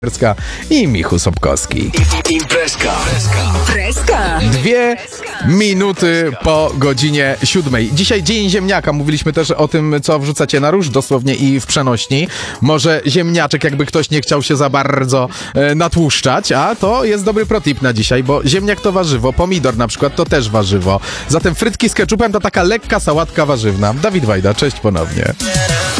I Michu Sobkowski. Imprezka. 2 minuty po godzinie 7. Dzisiaj Dzień Ziemniaka. Mówiliśmy też o tym, co wrzucacie na róż, dosłownie i w przenośni. Może ziemniaczek, jakby ktoś nie chciał się za bardzo natłuszczać, a to jest dobry protip na dzisiaj, bo ziemniak to warzywo, pomidor na przykład to też warzywo. Zatem frytki z keczupem to taka lekka sałatka warzywna. Dawid Wajda, cześć ponownie.